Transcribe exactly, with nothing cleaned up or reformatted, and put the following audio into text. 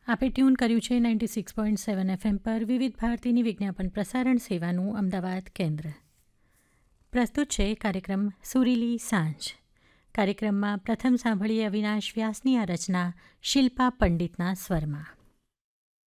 આપે ટ્યુન કર્યું છે ninety six point seven FM પર વિવિધ ભારતીની વિજ્ઞાપન પ્રસારણ સેવાનું અમદાવાદ કેન્દ્ર. પ્રસ્તુત છે કાર્યક્રમ સુરીલી સાંજ. કાર્યક્રમમાં પ્રથમ સાંભળીએ અવિનાશ વ્યાસની આ રચના શિલ્પા પંડિતના સ્વરમાં.